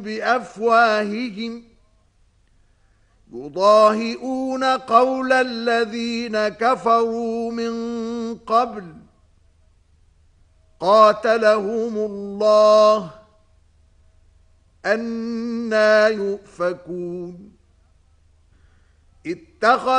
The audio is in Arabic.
بأفواههم يضاهئون قول الذين كفروا من قبل قاتلهم الله أنى يؤفكون